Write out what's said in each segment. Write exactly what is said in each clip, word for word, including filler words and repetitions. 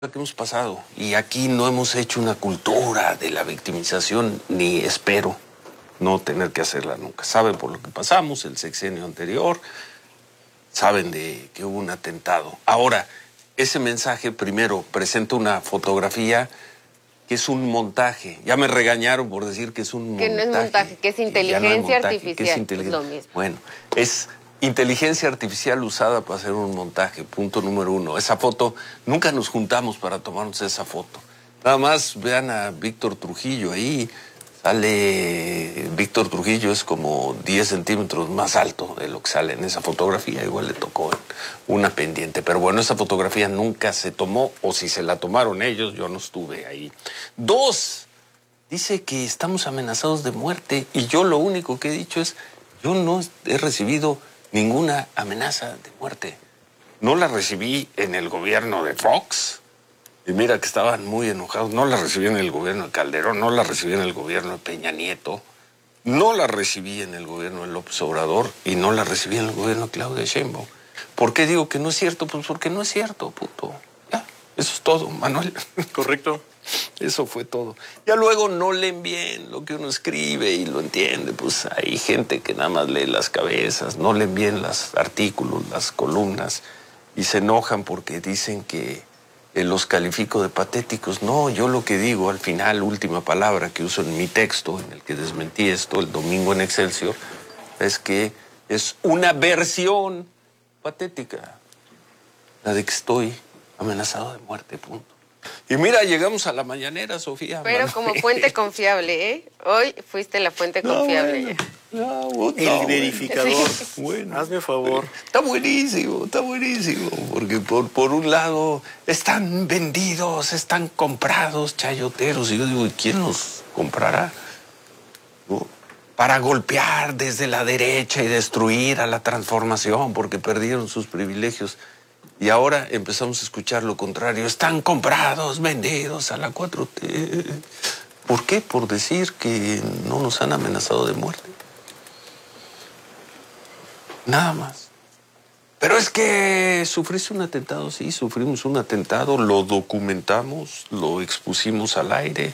que hemos pasado y aquí no hemos hecho una cultura de la victimización, ni espero no tener que hacerla nunca. Saben por lo que pasamos el sexenio anterior, saben de que hubo un atentado. Ahora, ese mensaje primero presenta una fotografía que es un montaje. Ya me regañaron por decir que es un montaje. Que no es montaje, que es inteligencia no es montaje, artificial. Que es inteligencia. Es lo mismo. Bueno, es inteligencia artificial usada para hacer un montaje, punto número uno. Esa foto, nunca nos juntamos para tomarnos esa foto. Nada más vean a Víctor Trujillo ahí. Sale, Víctor Trujillo es como diez centímetros más alto de lo que sale en esa fotografía. Igual le tocó una pendiente. Pero bueno, esa fotografía nunca se tomó, o si se la tomaron ellos, yo no estuve ahí. Dos, dice que estamos amenazados de muerte. Y yo lo único que he dicho es, yo no he recibido ninguna amenaza de muerte. No la recibí en el gobierno de Fox. Y mira que estaban muy enojados. No la recibí en el gobierno de Calderón, no la recibí en el gobierno de Peña Nieto, no la recibí en el gobierno de López Obrador y no la recibí en el gobierno de Claudia Sheinbaum. ¿Por qué digo que no es cierto? Pues porque no es cierto, puto. Ya, eso es todo, Manuel. Correcto. Eso fue todo. Ya luego no leen bien lo que uno escribe y lo entiende. Pues hay gente que nada más lee las cabezas, no leen bien los artículos, las columnas, y se enojan porque dicen que Eh, los califico de patéticos. No, yo lo que digo al final, última palabra que uso en mi texto, en el que desmentí esto el domingo en Excelsior, es que es una versión patética, la de que estoy amenazado de muerte, punto. Y mira, llegamos a la mañanera, Sofía. Pero Manuel. como fuente confiable, ¿eh? Hoy fuiste la fuente No, confiable. bueno. Ya. No, no, El bueno. verificador. Sí. Bueno. Hazme favor. Está buenísimo, está buenísimo, porque por, por un lado están vendidos, están comprados, chayoteros, y yo digo, ¿y quién los comprará? ¿No? Para golpear desde la derecha y destruir a la transformación, porque perdieron sus privilegios. Y ahora empezamos a escuchar lo contrario, están comprados, vendidos a la cuatro T. ¿Por qué? Por decir que no nos han amenazado de muerte. Nada más. Pero es que sufriste un atentado, sí, sufrimos un atentado, lo documentamos, lo expusimos al aire,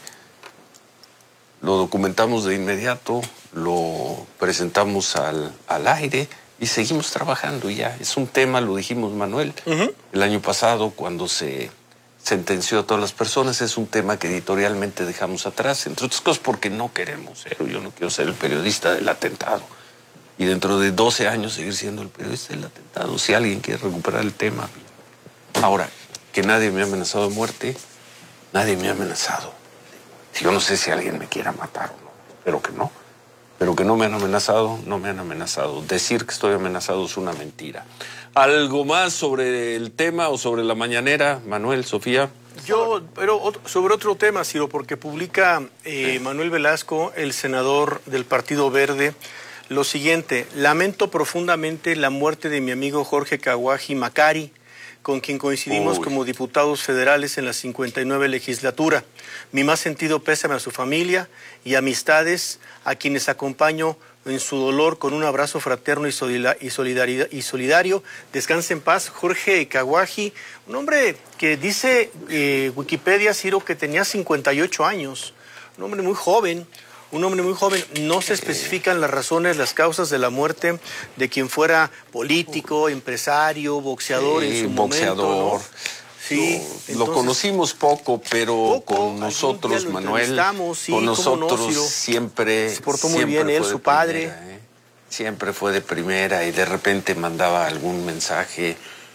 lo documentamos de inmediato, lo presentamos al, al aire y seguimos trabajando ya. Es un tema, lo dijimos, Manuel, uh-huh. el año pasado cuando se sentenció a todas las personas, es un tema que editorialmente dejamos atrás, entre otras cosas porque no queremos ser, yo no quiero ser el periodista del atentado. Y dentro de doce años seguir siendo el periodista del atentado, si alguien quiere recuperar el tema. Ahora, que nadie me ha amenazado de muerte, nadie me ha amenazado. Yo no sé si alguien me quiera matar o no, espero que no. Pero que no me han amenazado, no me han amenazado. Decir que estoy amenazado es una mentira. ¿Algo más sobre el tema o sobre la mañanera, Manuel, Sofía? Yo, pero sobre otro tema, Ciro, porque publica eh, Manuel Velasco, el senador del Partido Verde, lo siguiente: lamento profundamente la muerte de mi amigo Jorge Kawaji Macari, con quien coincidimos Uy. como diputados federales en la cincuenta y nueve legislatura. Mi más sentido pésame a su familia y amistades, a quienes acompaño en su dolor con un abrazo fraterno y solidario. Y solidario. Descanse en paz, Jorge Kawaji, un hombre que dice eh, Wikipedia, Ciro, que tenía cincuenta y ocho años, un hombre muy joven. Un hombre muy joven, no se especifican las razones, las causas de la muerte de quien fuera político, empresario, boxeador sí, en su boxeador. momento, ¿no? Sí, lo, entonces, lo conocimos poco, pero poco, con nosotros, Manuel, sí, con nosotros no, siempre se portó muy siempre bien él, su padre. Primera, ¿eh? Siempre fue de primera y de repente mandaba algún mensaje.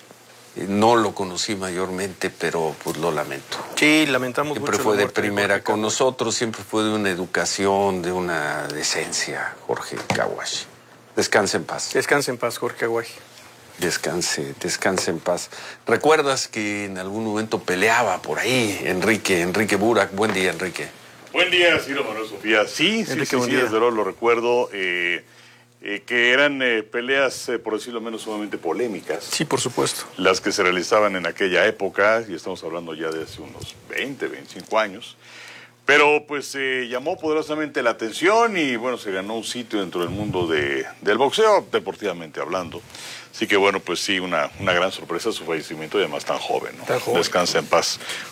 No lo conocí mayormente, pero pues lo lamento. Sí, lamentamos siempre mucho. Siempre fue de primera con nosotros, siempre fue de una educación, de una decencia, Jorge Kawaji. Descanse en paz. Descanse en paz, Jorge Kawaji. Descanse, descanse en paz. ¿Recuerdas que en algún momento peleaba por ahí Enrique, Enrique Burak? Buen día, Enrique. Buen día, Ciro, Manuel, Sofía. Sí, sí, Enrique, sí, sí, desde luego lo recuerdo. Eh, Eh, que eran eh, peleas, eh, por decirlo menos, sumamente polémicas. Sí, por supuesto. Las que se realizaban en aquella época, y estamos hablando ya de hace unos veinte, veinticinco años. Pero pues eh, llamó poderosamente la atención y bueno, se ganó un sitio dentro del mundo de, del boxeo, deportivamente hablando. Así que bueno, pues sí, una, una gran sorpresa su fallecimiento y además tan joven, ¿no? Tan joven. Descansa en paz.